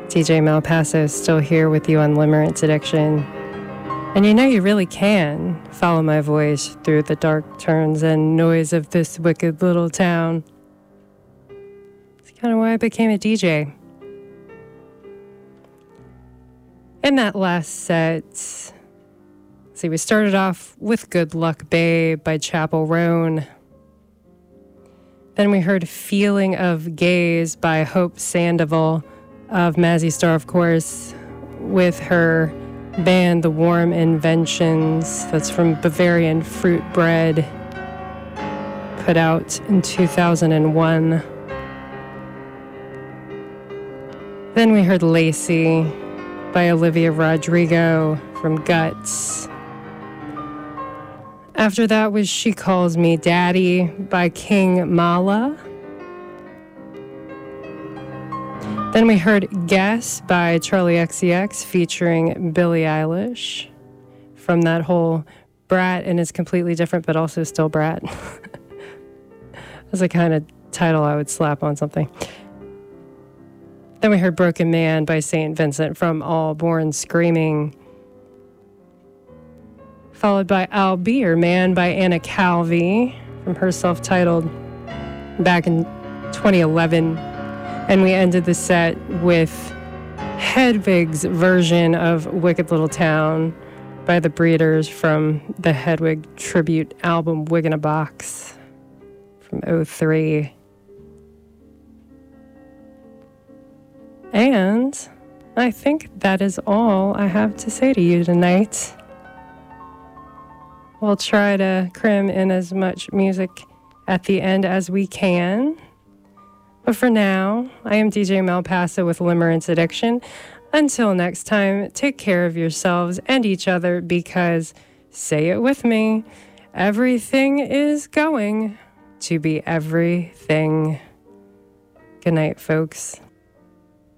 DJ Malpasso is still here with you on Limerence Addiction. And you know you really can follow my voice through the dark turns and noise of this wicked little town. It's kind of why I became a DJ. In that last set, we started off with Good Luck Babe by Chappell Roan. Then we heard Feeling of Gaze by Hope Sandoval of Mazzy Star, of course, with her band The Warm Inventions. That's from Bavarian Fruit Bread, put out in 2001. Then we heard Lacey by Olivia Rodrigo from Guts. After that was She Calls Me Daddy by King Mala. Then we heard Guess by Charlie XCX featuring Billie Eilish from that whole Brat and is completely different but also still Brat. That's the kind of title I would slap on something. Then we heard Broken Man by St. Vincent from All Born Screaming. Followed by I'll Be Your Man by Anna Calvi from her self-titled back in 2011. And we ended the set with Hedwig's version of Wicked Little Town by the Breeders from the Hedwig tribute album Wig in a Box from 2003. And I think that is all I have to say to you tonight. We'll try to cram in as much music at the end as we can. But for now, I am DJ Malpasso with Limerence Addiction. Until next time, take care of yourselves and each other because, say it with me, everything is going to be everything. Good night, folks.